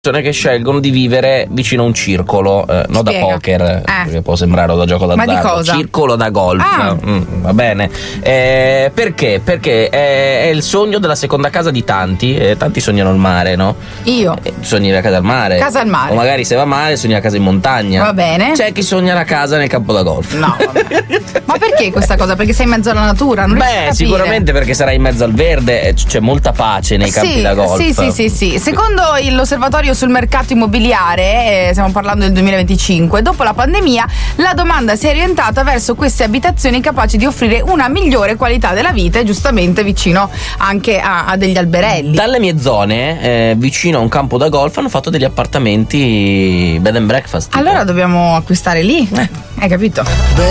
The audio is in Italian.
persone che scelgono di vivere vicino a un circolo, non da poker, che può sembrare, o da gioco d'azzardo. Ma di cosa? Circolo da golf. Va bene. Perché? Perché è il sogno della seconda casa di tanti. Tanti sognano il mare, no? Io sogni la casa al mare. Casa al mare. O magari se va male sogni la casa in montagna. Va bene. C'è chi sogna la casa nel campo da golf. No, vabbè. Ma perché questa cosa? Perché sei in mezzo alla natura? Non riesco a capire. Sicuramente perché sarai in mezzo al verde, c'è molta pace nei campi da golf. Sì. Secondo l'osservatorio sul mercato immobiliare, stiamo parlando del 2025, dopo la pandemia la domanda si è orientata verso queste abitazioni capaci di offrire una migliore qualità della vita e giustamente vicino anche a degli alberelli. Dalle mie zone, vicino a un campo da golf, hanno fatto degli appartamenti bed and breakfast. Allora dobbiamo acquistare lì, hai capito?